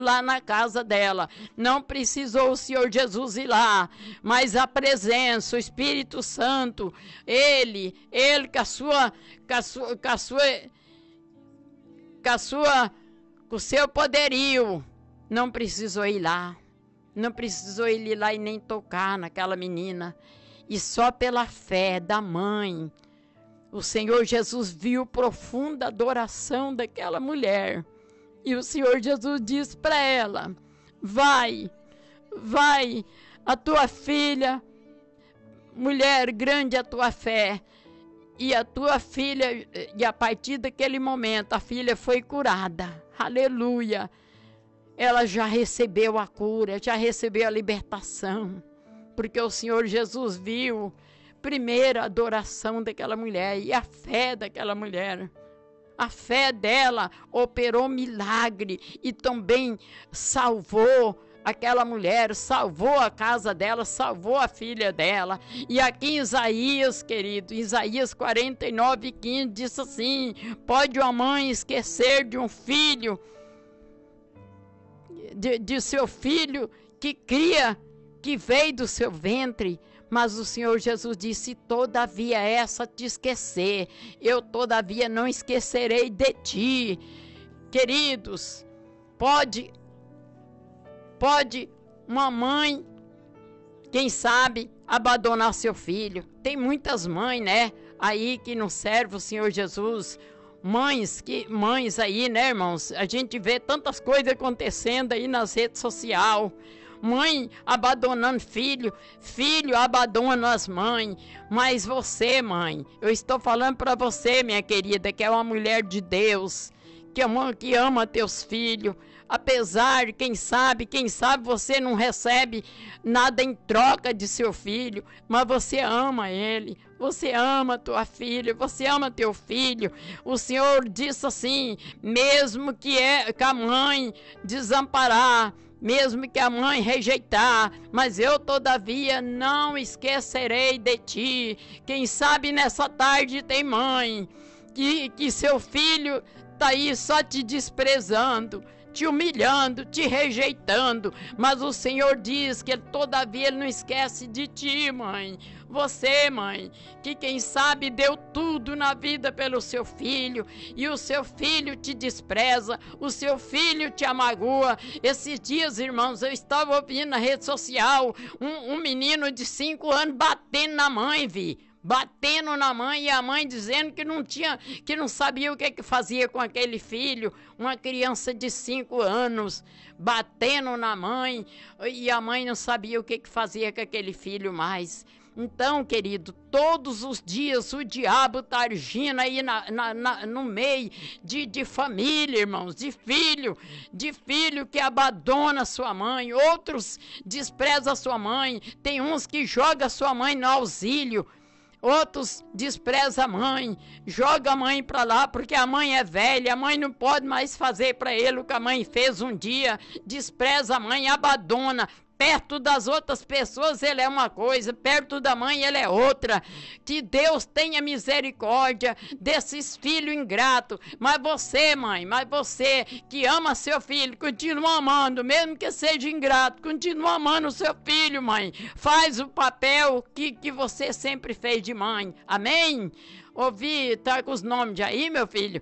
lá na casa dela. Não precisou o Senhor Jesus ir lá, mas a presença, o Espírito Santo, ele com o seu poderio, não precisou ir lá. Não precisou ele ir lá e nem tocar naquela menina. E só pela fé da mãe, o Senhor Jesus viu profunda adoração daquela mulher. E o Senhor Jesus disse para ela: vai, a tua filha, mulher, grande a tua fé. E a tua filha, e a partir daquele momento, a filha foi curada. Aleluia! Ela já recebeu a cura, já recebeu a libertação, porque o Senhor Jesus viu primeiro a adoração daquela mulher e a fé daquela mulher. A fé dela operou milagre e também salvou aquela mulher, salvou a casa dela, salvou a filha dela. E aqui em Isaías, querido, Isaías 49:15 diz assim: pode uma mãe esquecer de um filho, de seu filho que cria, que veio do seu ventre, mas o Senhor Jesus disse: todavia essa te esquecer, eu todavia não esquecerei de ti. Queridos, pode uma mãe, quem sabe, abandonar seu filho. Tem muitas mães, né, aí que não servem o Senhor Jesus. Mães aí, né, irmãos? A gente vê tantas coisas acontecendo aí nas redes sociais. Mãe abandonando filho, filho abandona as mães. Mas você, mãe, eu estou falando para você, minha querida, que é uma mulher de Deus, que ama teus filhos. Apesar, quem sabe você não recebe nada em troca de seu filho, mas você ama ele, você ama tua filha, você ama teu filho. O Senhor disse assim: mesmo que a mãe desamparar, mesmo que a mãe rejeitar, mas eu todavia não esquecerei de ti. Quem sabe nessa tarde tem mãe que seu filho está aí só te desprezando, te humilhando, te rejeitando, mas o Senhor diz que todavia Ele não esquece de ti, mãe. Você, mãe, que quem sabe deu tudo na vida pelo seu filho, e o seu filho te despreza, o seu filho te amagoa. Esses dias, irmãos, eu estava ouvindo na rede social um menino de 5 anos batendo na mãe, batendo na mãe, e a mãe dizendo que não sabia o que fazia com aquele filho. Uma criança de 5 anos batendo na mãe, e a mãe não sabia o que fazia com aquele filho mais. Então, querido, todos os dias o diabo está agindo aí no meio de família, irmãos, de filho que abandona sua mãe, outros desprezam a sua mãe. Tem uns que jogam a sua mãe no auxílio, outros desprezam a mãe, joga a mãe para lá porque a mãe é velha, a mãe não pode mais fazer para ele o que a mãe fez um dia. Despreza a mãe, abandona. Perto das outras pessoas ele é uma coisa, perto da mãe ele é outra. Que Deus tenha misericórdia desses filhos ingratos. Mas você, mãe, você que ama seu filho, continua amando, mesmo que seja ingrato, continua amando o seu filho, mãe. Faz o papel que você sempre fez de mãe. Amém? Ouvi, tá com os nomes de aí, meu filho?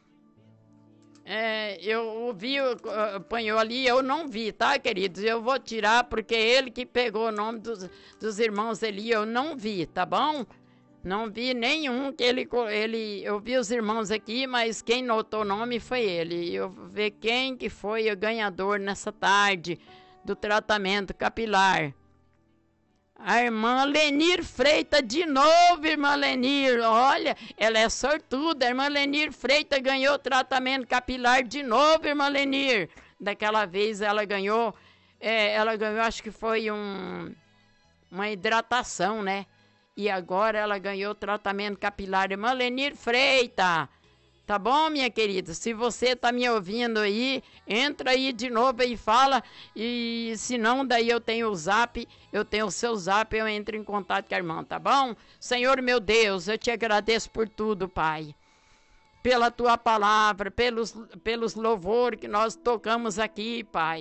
Eu ouvi, apanhou ali, eu não vi, tá, queridos? Eu vou tirar porque ele que pegou o nome dos irmãos ali, eu não vi, tá bom? Não vi nenhum que eu vi os irmãos aqui, mas quem notou o nome foi ele. Eu vou ver quem que foi o ganhador nessa tarde do tratamento capilar. A irmã Lenir Freitas, de novo, irmã Lenir, olha, ela é sortuda. A irmã Lenir Freitas ganhou tratamento capilar de novo, irmã Lenir. Daquela vez ela ganhou, acho que foi uma hidratação, né? E agora ela ganhou tratamento capilar. Irmã Lenir Freitas, tá bom, minha querida? Se você tá me ouvindo aí, entra aí de novo e fala. E se não, daí eu tenho o zap, eu tenho o seu zap, eu entro em contato com a irmã, tá bom? Senhor meu Deus, eu te agradeço por tudo, Pai. pela tua palavra, pelos louvores que nós tocamos aqui, Pai.